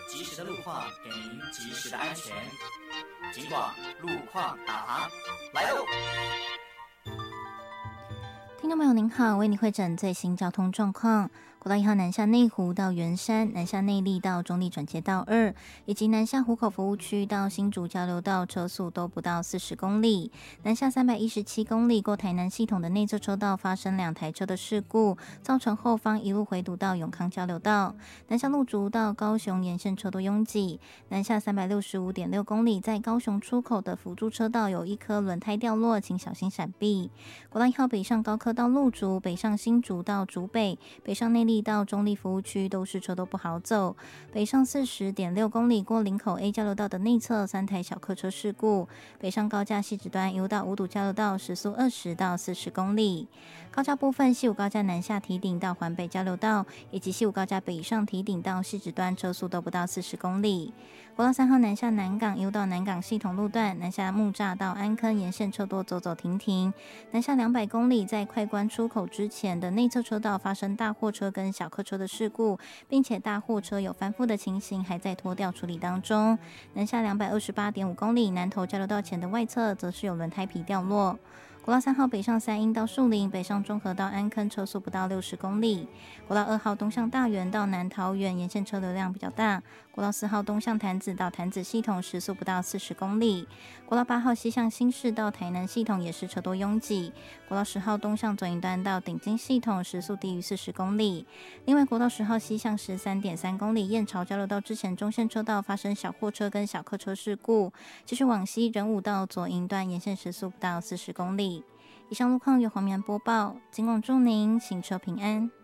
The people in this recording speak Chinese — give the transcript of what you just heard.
及时的路况，给您及时的安全。警广路况导航来喽！ 听众朋友您好，为您汇诊最新交通状况。国道1号南下内湖到圆山，南下内坜到中坜转接道2，以及南下湖口服务区到新竹交流道，车速都不到40公里。南下317公里过台南系统的内侧车道发生2台车的事故，造成后方一路回堵到永康交流道。南下路竹到高雄沿线车多拥挤。南下365.6公里，在高雄出口的辅助车道有一颗轮胎掉落，请小心闪避。国道1号北上高科到路竹，北上新竹到竹北，北上内坜到中坜服务区都是车都不好走。北上40.6公里过林口 A 交流道的内侧3台小客车事故。北上高架汐止端一路到五堵交流道时速20到40公里。高架部分，西武高架南下堤顶到环北交流道，以及西武高架北上堤顶到汐止端车速都不到40公里。国道3号南下南港一路到南港系统路段，南下木栅到安坑沿线车多走走停停。南下200公里，在快关出口之前的内侧车道发生大货车跟小客车的事故，并且大货车有翻覆的情形，还在拖吊处理当中。南下228.5公里，南投交流道前的外侧则是有轮胎皮掉落。国道3号北上三鶯到树林，北上中和到安坑车速不到60公里。国道2号东向大园到南桃园沿线车流量比较大。国道4号东向潭子到潭子系统时速不到40公里。国道8号西向新市到台南系统也是车多拥挤。国道10号东向左营端到顶金系统时速低于40公里。另外国道10号西向13.3公里燕巢交流道之前中线车道发生小货车跟小客车事故，继续往西仁武到左营端沿线时速不到40公里。以上路况由黄明播报，警广祝您行车平安。